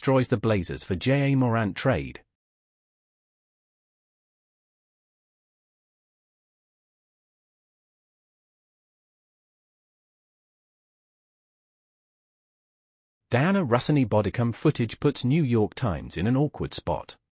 destroys the Blazers for Ja Morant trade. Diana Russini bodycam footage puts New York Times in an awkward spot.